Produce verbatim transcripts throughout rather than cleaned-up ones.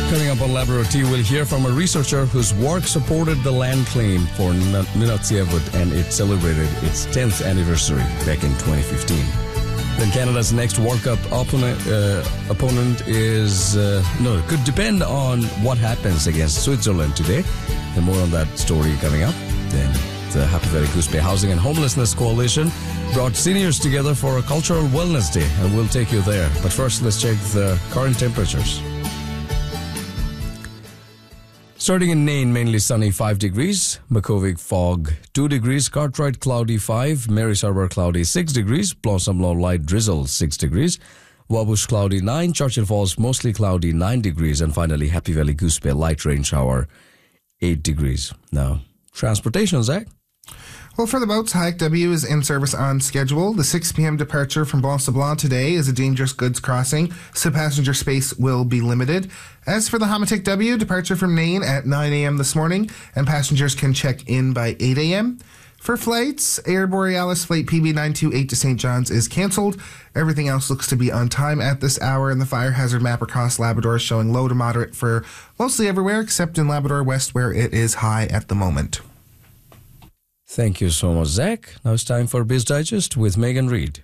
Coming up on Labrador Tea, we'll hear from a researcher whose work supported the land claim for Nunatsiavut, and it celebrated its tenth anniversary back in twenty fifteen. Then Canada's next World Cup opponent, uh, opponent is, uh, no, it could depend on what happens against Switzerland today. And more on that story coming up. Then the Happy Valley Goose Bay Housing and Homelessness Coalition brought seniors together for a cultural wellness day, and we'll take you there. But first, let's check the current temperatures. Starting in Nain, mainly sunny, five degrees. Makuvik, fog, two degrees. Cartwright, cloudy, five. Mary's Harbour, cloudy, six degrees. Blossom Law, light drizzle, six degrees. Wabush, cloudy, nine. Churchill Falls, mostly cloudy, nine degrees. And finally, Happy Valley Goose Bay, light rain shower, eight degrees. Now, transportation, Zach? Well, for the boats, Hayek W is in service on schedule. The six p.m. departure from Blanc-Sablon today is a dangerous goods crossing, so passenger space will be limited. As for the Hamatic W, departure from Nain at nine a.m. this morning, and passengers can check in by eight a.m. For flights, Air Borealis flight P B nine two eight to Saint John's is cancelled. Everything else looks to be on time at this hour, and the fire hazard map across Labrador is showing low to moderate for mostly everywhere, except in Labrador West, where it is high at the moment. Thank you so much, Zach. Now it's time for Biz Digest with Megan Reid.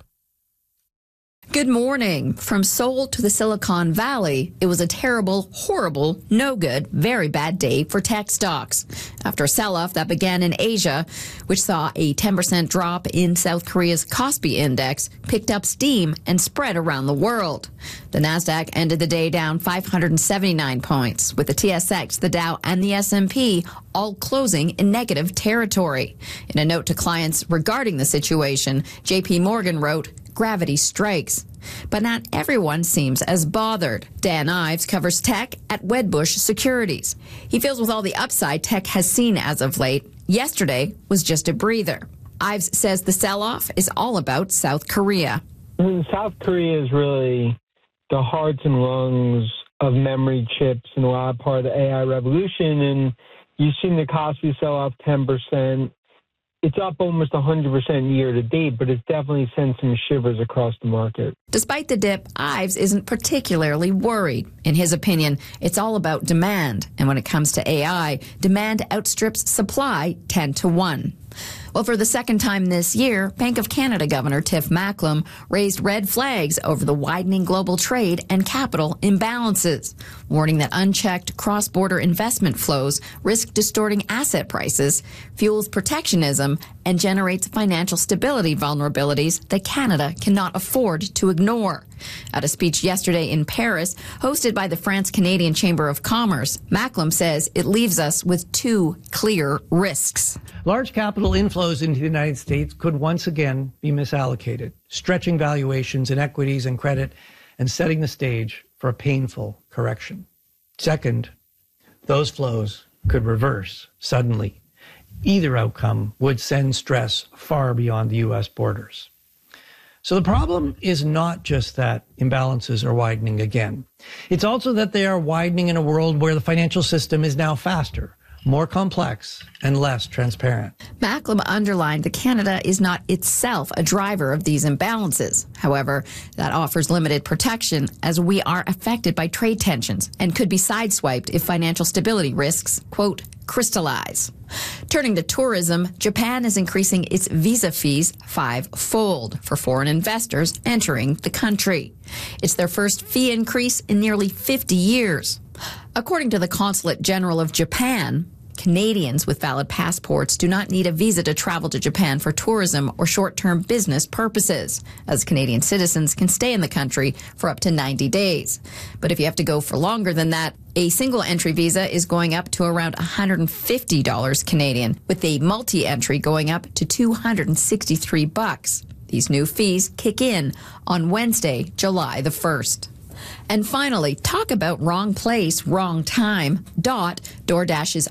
Good morning. From Seoul to the Silicon Valley, it was a terrible, horrible, no good, very bad day for tech stocks. After a sell-off that began in Asia, which saw a ten percent drop in South Korea's Kospi index, picked up steam and spread around the world. The Nasdaq ended the day down five hundred seventy-nine points, with the T S X, the Dow, and the S and P all closing in negative territory. In a note to clients regarding the situation, J P Morgan wrote, "Gravity strikes." But not everyone seems as bothered. Dan Ives covers tech at Wedbush Securities. He feels with all the upside tech has seen as of late, yesterday was just a breather. Ives says the sell-off is all about South Korea. I mean, South Korea is really the hearts and lungs of memory chips and a lot part of the A I revolution. And you've seen the Kospi sell off ten percent. It's up almost one hundred percent year to date, but it's definitely sent some shivers across the market. Despite the dip, Ives isn't particularly worried. In his opinion, it's all about demand. And when it comes to A I, demand outstrips supply ten to one. Well, for the second time this year, Bank of Canada Governor Tiff Macklem raised red flags over the widening global trade and capital imbalances, warning that unchecked cross-border investment flows risk distorting asset prices, fuels protectionism, and generates financial stability vulnerabilities that Canada cannot afford to ignore. At a speech yesterday in Paris, hosted by the France-Canadian Chamber of Commerce, Macklem says it leaves us with two clear risks. Large capital inflows into the United States could once again be misallocated, stretching valuations in equities and credit and setting the stage for a painful correction. Second, those flows could reverse suddenly. Either outcome would send stress far beyond the U S borders. So the problem is not just that imbalances are widening again. It's also that they are widening in a world where the financial system is now faster, more complex, and less transparent. Macklem underlined that Canada is not itself a driver of these imbalances. However, that offers limited protection as we are affected by trade tensions and could be sideswiped if financial stability risks, quote, crystallize. Turning to tourism, Japan is increasing its visa fees five-fold for foreign investors entering the country. It's their first fee increase in nearly fifty years. According to the Consulate General of Japan, Canadians with valid passports do not need a visa to travel to Japan for tourism or short-term business purposes, as Canadian citizens can stay in the country for up to ninety days. But if you have to go for longer than that, a single entry visa is going up to around one hundred fifty dollars Canadian, with a multi-entry going up to two hundred sixty-three bucks. These new fees kick in on Wednesday, July the first. And finally, talk about wrong place, wrong time. Dot, DoorDash's